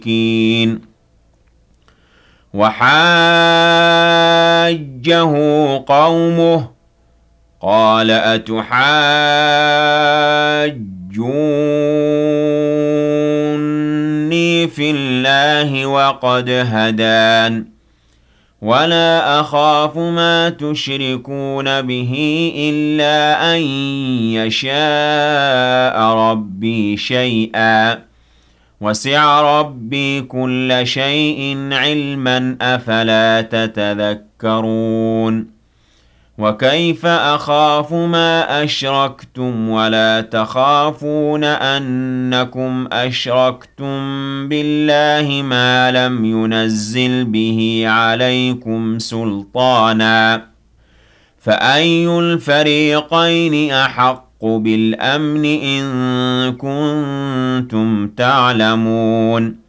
المشركين وحاجه قومه قال أتحاجوني في الله وقد هدان ولا أخاف ما تشركون به إلا أن يشاء ربي شيئا وسع ربي كل شيء علما أفلا تتذكرون وكيف أخاف ما أشركتم ولا تخافون أنكم أشركتم بالله ما لم ينزل به عليكم سلطانا فأي الفريقين أحق بالأمن إن كنتم تعلمون